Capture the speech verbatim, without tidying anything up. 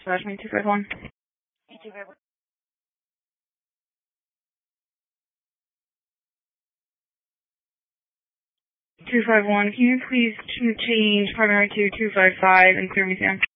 Slash me two five one. two five one, can you please change primary to two five five and clear me, Sam?